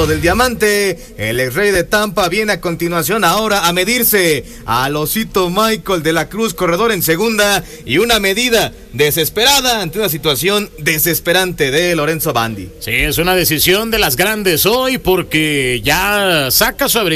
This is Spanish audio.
Paso del Diamante, el ex rey de Tampa viene a continuación ahora a medirse al Osito Michael de la Cruz, corredor en segunda, y una medida desesperada ante una situación desesperante de Lorenzo Bandi. Sí, es una decisión de las grandes hoy porque ya saca su